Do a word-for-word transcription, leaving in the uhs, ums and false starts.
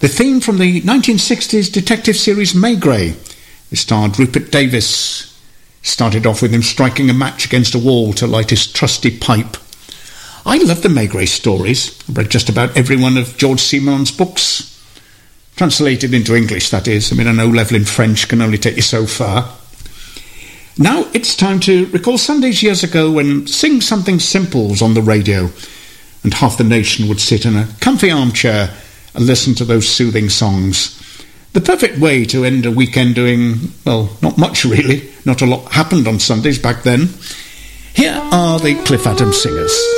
The theme from the nineteen sixties detective series Maigret. It starred Rupert Davis. Started off with him striking a match against a wall to light his trusty pipe. I love the Maigret stories. I've read just about every one of George Simon's books. Translated into English, that is. I mean, an O-level in French can only take you so far. Now it's time to recall Sundays years ago when Sing Something Simple's on the radio and half the nation would sit in a comfy armchair and listen to those soothing songs. The perfect way to end a weekend doing, well, not much really. Not a lot happened on Sundays back then. Here are the Cliff Adams Singers.